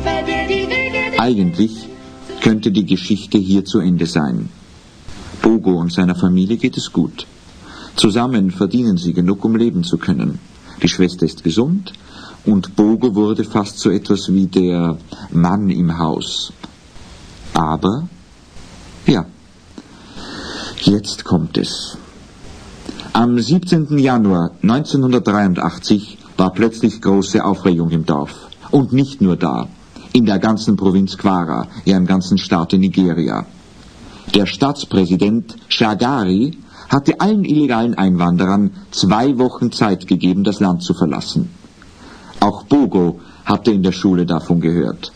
Eigentlich könnte die Geschichte hier zu Ende sein. Bogo und seiner Familie geht es gut. Zusammen verdienen sie genug, um leben zu können. Die Schwester ist gesund und Bogo wurde fast so etwas wie der Mann im Haus. Aber, ja, jetzt kommt es. Am 17. Januar 1983 war plötzlich große Aufregung im Dorf. Und nicht nur da, in der ganzen Provinz Kwara, ja im ganzen Staat Nigeria. Der Staatspräsident Shagari hatte allen illegalen Einwanderern 2 Wochen Zeit gegeben, das Land zu verlassen. Auch Bogo hatte in der Schule davon gehört.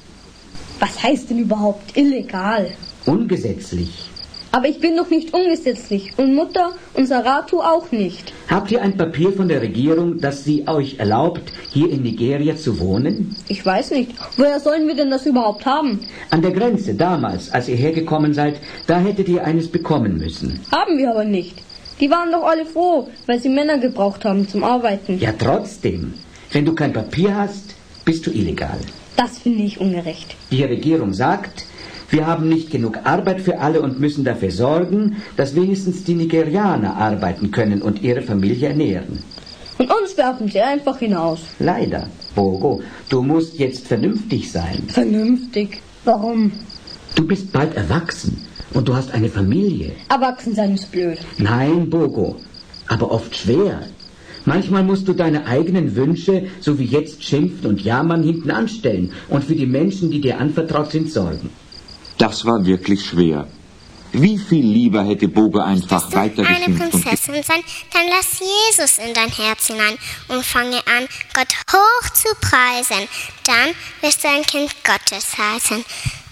Was heißt denn überhaupt illegal? Ungesetzlich. Aber ich bin doch nicht ungesetzlich und Mutter und Saratu auch nicht. Habt ihr ein Papier von der Regierung, das sie euch erlaubt, hier in Nigeria zu wohnen? Ich weiß nicht. Woher sollen wir denn das überhaupt haben? An der Grenze damals, als ihr hergekommen seid, da hättet ihr eines bekommen müssen. Haben wir aber nicht. Die waren doch alle froh, weil sie Männer gebraucht haben zum Arbeiten. Ja, trotzdem. Wenn du kein Papier hast, bist du illegal. Das finde ich ungerecht. Die Regierung sagt, wir haben nicht genug Arbeit für alle und müssen dafür sorgen, dass wenigstens die Nigerianer arbeiten können und ihre Familie ernähren. Und uns werfen sie einfach hinaus. Leider. Bogo, du musst jetzt vernünftig sein. Vernünftig? Warum? Du bist bald erwachsen und du hast eine Familie. Erwachsen sein ist blöd. Nein, Bogo, aber oft schwer. Manchmal musst du deine eigenen Wünsche, so wie jetzt schimpfen und jammern, hinten anstellen und für die Menschen, die dir anvertraut sind, sorgen. Das war wirklich schwer. Wie viel lieber hätte Bogo einfach weiter eine geschimpft Prinzessin sein, dann lass Jesus in dein Herz hinein und fange an, Gott hoch zu preisen. Dann wirst du ein Kind Gottes heißen.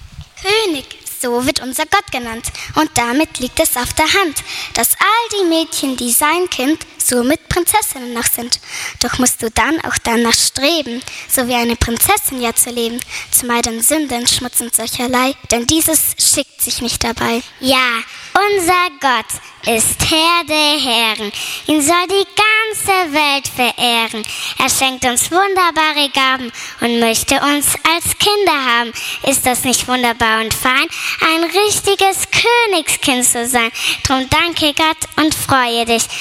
König, so wird unser Gott genannt. Und damit liegt es auf der Hand, dass all die Mädchen, die sein Kind, somit Prinzessinnen noch sind. Doch musst du dann auch danach streben, so wie eine Prinzessin ja zu leben, zumal den Sünden, Schmutz und solcherlei, denn dieses schickt sich nicht dabei. Ja, unser Gott ist Herr der Herren. Ihn soll die ganze Welt verehren. Er schenkt uns wunderbare Gaben und möchte uns als Kinder haben. Ist das nicht wunderbar und fein, ein richtiges Königskind zu sein? Drum danke Gott und freue dich.